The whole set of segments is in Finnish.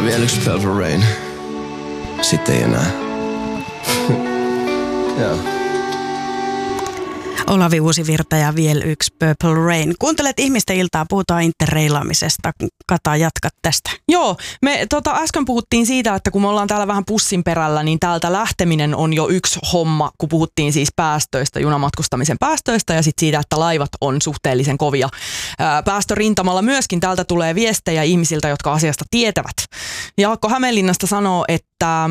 Vielä yksi Purple Rain. Sitten ei enää. Joo. Olavi Uusivirta ja vielä yksi Purple Rain. Kuuntelet Ihmisten iltaa, puhutaan interreilaamisesta. Kata, jatkat tästä. Joo, me äsken puhuttiin siitä, että kun me ollaan täällä vähän pussin perällä, niin täältä lähteminen on jo yksi homma, kun puhuttiin siis päästöistä, junamatkustamisen päästöistä ja sitten siitä, että laivat on suhteellisen kovia. Päästörintamalla myöskin täältä tulee viestejä ihmisiltä, jotka asiasta tietävät. Jaakko Hämeenlinnasta sanoo, että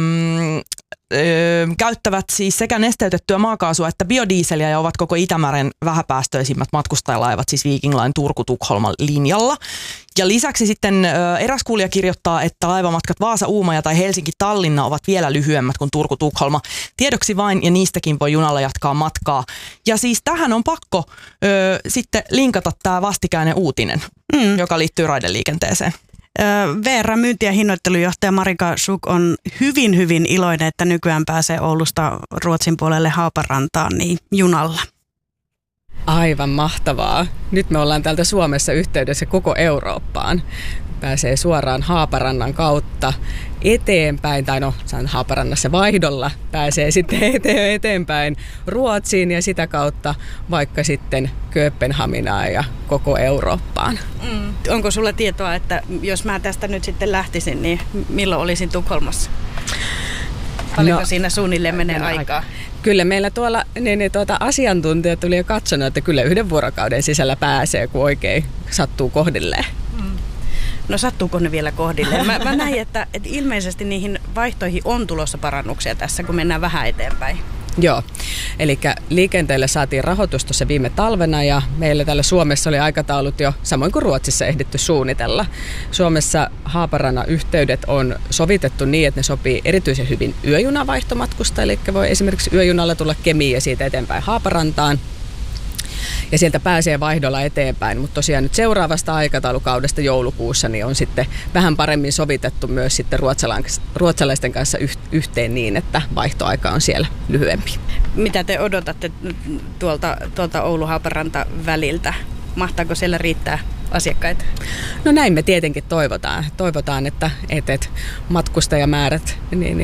käyttävät siis sekä nesteytettyä maakaasua että biodieseliä ja ovat koko Itämeren vähäpäästöisimmät matkustajalaivat, siis Viking Line Turku-Tukholman linjalla. Ja lisäksi sitten eräs kuulija kirjoittaa, että laivamatkat Vaasa-Uumaja tai Helsinki-Tallinna ovat vielä lyhyemmät kuin Turku-Tukholma. Tiedoksi vain, ja niistäkin voi junalla jatkaa matkaa. Ja siis tähän on pakko sitten linkata tämä vastikäinen uutinen, joka liittyy raideliikenteeseen. VR-myynti- ja hinnoittelujohtaja Marika Schuk on hyvin iloinen, että nykyään pääsee Oulusta Ruotsin puolelle Haaparantaan niin junalla. Aivan mahtavaa. Nyt me ollaan täältä Suomessa yhteydessä koko Eurooppaan. Pääsee suoraan Haaparannan kautta eteenpäin, tai Haaparannassa vaihdolla pääsee sitten eteenpäin Ruotsiin ja sitä kautta vaikka sitten Kööpenhaminaan ja koko Eurooppaan. Onko sulla tietoa, että jos mä tästä nyt sitten lähtisin, niin milloin olisin Tukholmassa? Paljonko siinä suunnilleen menee aikaa? Kyllä meillä tuolla asiantuntijat tuli jo katsonut, että kyllä 1 vuorokauden sisällä pääsee, kun oikein sattuu kohdilleen. No sattuuko ne vielä kohdilleen? Mä näin, että ilmeisesti niihin vaihtoihin on tulossa parannuksia tässä, kun mennään vähän eteenpäin. Joo, eli liikenteelle saatiin rahoitus tuossa viime talvena ja meillä täällä Suomessa oli aikataulut jo samoin kuin Ruotsissa ehditty suunnitella. Suomessa Haaparannan yhteydet on sovitettu niin, että ne sopii erityisen hyvin yöjunavaihtomatkusta, eli voi esimerkiksi yöjunalla tulla Kemiin ja siitä eteenpäin Haaparantaan. Ja sieltä pääsee vaihdolla eteenpäin, mutta tosiaan nyt seuraavasta aikataulukaudesta joulukuussa niin on sitten vähän paremmin sovitettu myös sitten ruotsalaisten kanssa yhteen niin, että vaihtoaika on siellä lyhyempi. Mitä te odotatte tuolta Oulu-Haaparanta väliltä? Mahtaako siellä riittää asiakkaita? No näin me tietenkin toivotaan että matkustajamäärät niin